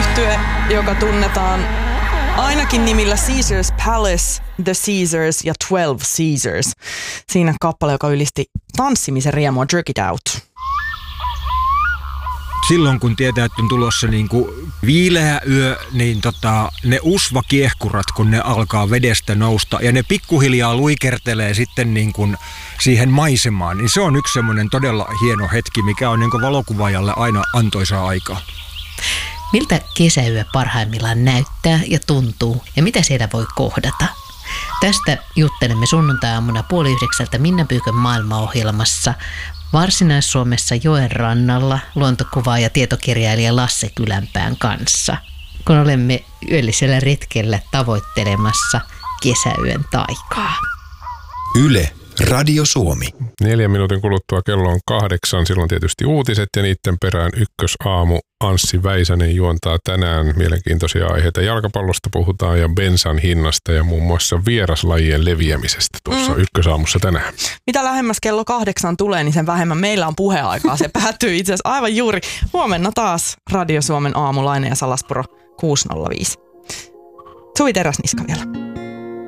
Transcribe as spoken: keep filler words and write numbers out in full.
yhtye, joka tunnetaan ainakin nimillä Caesar's Palace, The Caesars ja Twelve Caesars. Siinä kappale, joka ylisti tanssimisen riemua Jerk It Out. Silloin kun tietää, että on tulossa niin kuin viileä yö, niin tota, ne usvakiehkurat, kun ne alkaa vedestä nousta ja ne pikkuhiljaa luikertelee sitten niin kuin siihen maisemaan, niin se on yksi semmoinen todella hieno hetki, mikä on niin kuin valokuvaajalle aina antoisaa aikaa. Miltä kesäyö parhaimmillaan näyttää ja tuntuu ja mitä siellä voi kohdata? Tästä juttelemme sunnuntai-aamuna puoli yhdeksältä Minna Pyykön maailmaohjelmassa Varsinais-Suomessa joen rannalla luontokuvaaja tietokirjailija Lasse Kylänpään kanssa, kun olemme yöllisellä retkellä tavoittelemassa kesäyön taikaa. Yle, Radio Suomi. Neljän minuutin kuluttua kello on kahdeksan, silloin tietysti uutiset ja niiden perään ykkösaamu. Anssi Väisänen juontaa tänään mielenkiintoisia aiheita. Jalkapallosta puhutaan ja bensan hinnasta ja muun muassa vieraslajien leviämisestä tuossa mm. ykkösaamussa tänään. Mitä lähemmäs kello kahdeksan tulee, niin sen vähemmän meillä on puheaikaa. Se päättyy itse asiassa aivan juuri huomenna taas Radio Suomen aamulainen ja Salaspuro kuusi nolla viisi. Suvi Teräsniska vielä.